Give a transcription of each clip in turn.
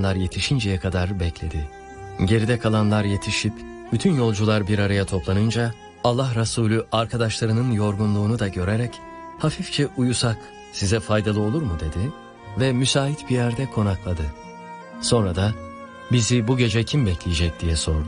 kalanlar yetişinceye kadar bekledi. Geride kalanlar yetişip bütün yolcular bir araya toplanınca Allah Resulü arkadaşlarının yorgunluğunu da görerek hafifçe uyusak size faydalı olur mu dedi ve müsait bir yerde konakladı. Sonra da bizi bu gece kim bekleyecek diye sordu.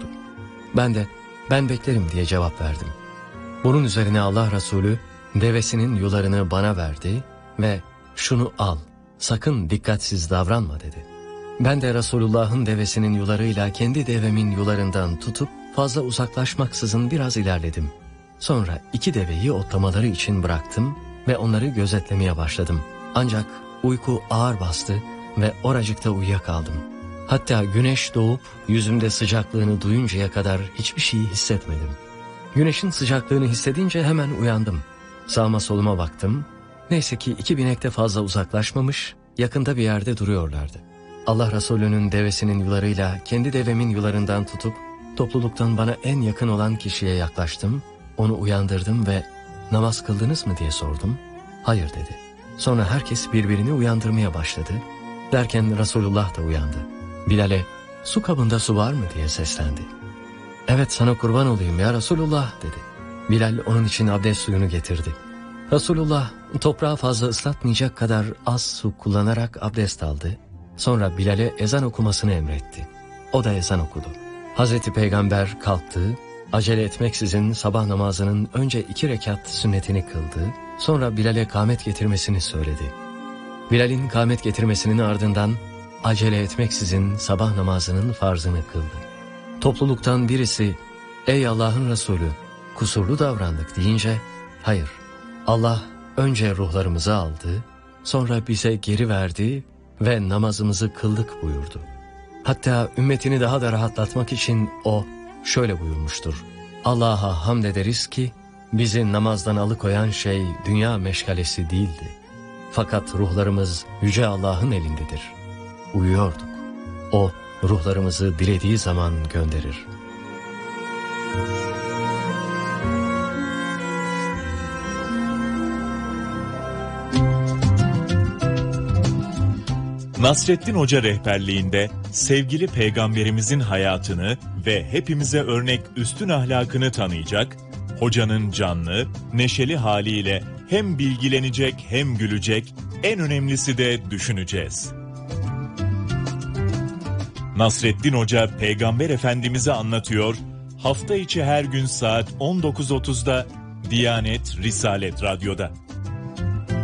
Ben beklerim diye cevap verdim. Bunun üzerine Allah Resulü devesinin yularını bana verdi ve şunu al, sakın dikkatsiz davranma dedi. Ben de Resulullah'ın devesinin yularıyla kendi devemin yularından tutup fazla uzaklaşmaksızın biraz ilerledim. Sonra 2 deveyi otlamaları için bıraktım ve onları gözetlemeye başladım. Ancak uyku ağır bastı ve oracıkta uyuyakaldım. Hatta güneş doğup yüzümde sıcaklığını duyuncaya kadar hiçbir şeyi hissetmedim. Güneşin sıcaklığını hissedince hemen uyandım. Sağıma soluma baktım. Neyse ki 2 binek de fazla uzaklaşmamış, yakında bir yerde duruyorlardı. Allah Resulü'nün devesinin yularıyla kendi devemin yularından tutup topluluktan bana en yakın olan kişiye yaklaştım. Onu uyandırdım ve namaz kıldınız mı diye sordum. Hayır dedi. Sonra herkes birbirini uyandırmaya başladı. Derken Resulullah da uyandı. Bilal'e su kabında su var mı diye seslendi. Evet sana kurban olayım ya Resulullah dedi. Bilal onun için abdest suyunu getirdi. Resulullah toprağı fazla ıslatmayacak kadar az su kullanarak abdest aldı. Sonra Bilal'e ezan okumasını emretti. O da ezan okudu. Hazreti Peygamber kalktı, acele etmeksizin sabah namazının önce 2 rekat sünnetini kıldı. Sonra Bilal'e kâmet getirmesini söyledi. Bilal'in kâmet getirmesinin ardından acele etmeksizin sabah namazının farzını kıldı. Topluluktan birisi, ''Ey Allah'ın Resulü, kusurlu davrandık.'' deyince, ''Hayır, Allah önce ruhlarımızı aldı, sonra bize geri verdi ve namazımızı kıldık.'' buyurdu. Hatta ümmetini daha da rahatlatmak için o şöyle buyurmuştur: ''Allah'a hamd ederiz ki bizi namazdan alıkoyan şey dünya meşgalesi değildi. Fakat ruhlarımız Yüce Allah'ın elindedir. Uyuyorduk. O ruhlarımızı dilediği zaman gönderir.'' Nasreddin Hoca rehberliğinde sevgili Peygamberimizin hayatını ve hepimize örnek üstün ahlakını tanıyacak, hocanın canlı, neşeli haliyle hem bilgilenecek hem gülecek, en önemlisi de düşüneceğiz. Nasreddin Hoca Peygamber Efendimiz'i anlatıyor, hafta içi her gün saat 19.30'da Diyanet Risalet Radyo'da.